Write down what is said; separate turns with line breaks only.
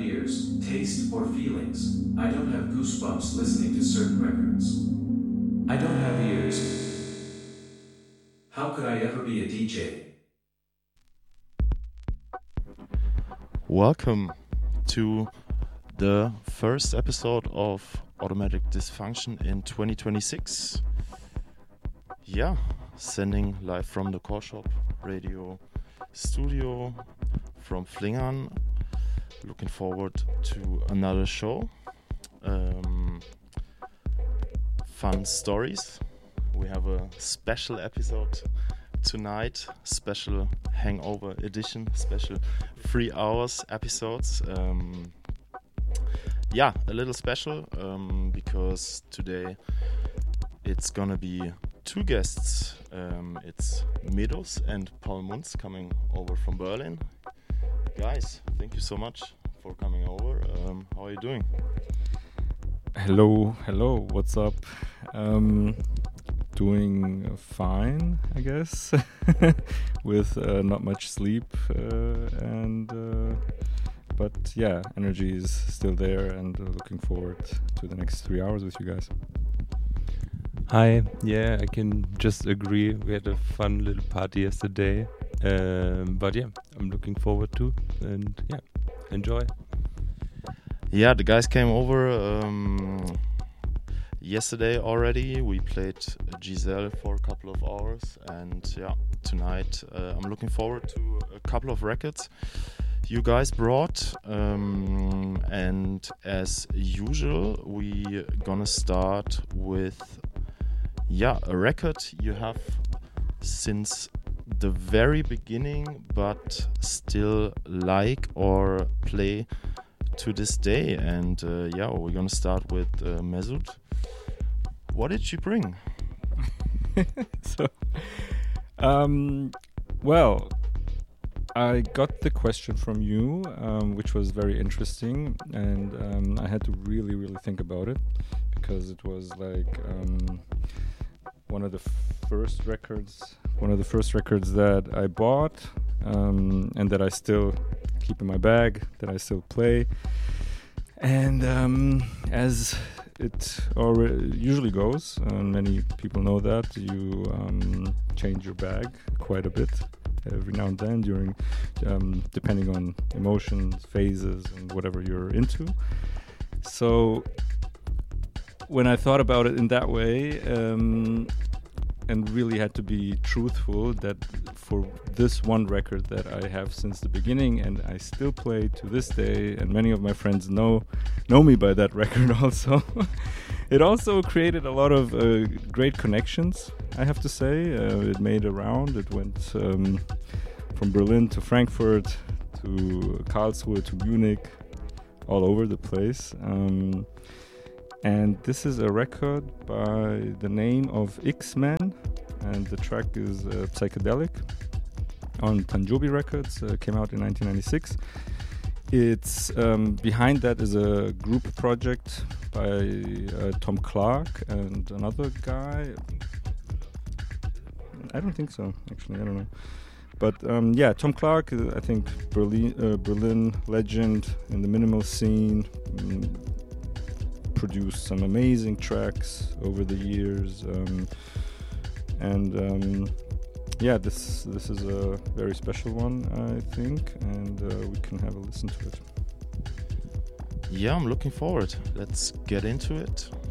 ears, taste, or feelings. I don't have goosebumps listening to certain records. I don't have ears. How could I ever be a DJ?
Welcome to the first episode of Automatic Dysfunction in 2026. Yeah, sending live from the Core Shop Radio studio from Flingern. Looking forward to another show. Fun stories. We have a special episode tonight, special hangover edition, special 3 hours episodes. A little special because today it's gonna be two guests. It's Medus and Paul Munz coming over from Berlin. Guys, thank you so much for coming over. How are you doing?
Hello, what's up? Doing fine, I guess, with not much sleep, but yeah, energy is still there, and looking forward to the next 3 hours with you guys.
Hi, yeah, I can just agree. We had a fun little party yesterday, but yeah, I'm looking forward to, and yeah, enjoy.
Yeah, the guys came over yesterday already. We played Giselle for a couple of hours, and yeah, tonight I'm looking forward to a couple of records you guys brought, and as usual we gonna start with a record you have since the very beginning but still like or play to this day, and we're gonna start with Mesut. What did you bring?
Well, I got the question from you, which was very interesting, and I had to really think about it, because it was like one of the first records that I bought, and that I still keep in my bag, that I still play. And as it usually goes, and many people know that, you change your bag quite a bit every now and then during depending on emotions, phases, and whatever you're into. So when I thought about it in that way, and really had to be truthful, that for this one record that I have since the beginning and I still play to this day, and many of my friends know me by that record also, it also created a lot of great connections, I have to say. It made a round. It went from Berlin to Frankfurt to Karlsruhe to Munich, all over the place. And this is a record by the name of X-Men, and the track is Psychedelic on Tanjobi Records. Came out in 1996. It's behind that is a group project by Tom Clark and another guy. I don't think so, actually. I don't know. But Tom Clark, I think Berlin legend in the minimal scene. Produced some amazing tracks over the years, this is a very special one, I think, and we can have a listen to it.
Yeah, I'm looking forward. Let's get into it.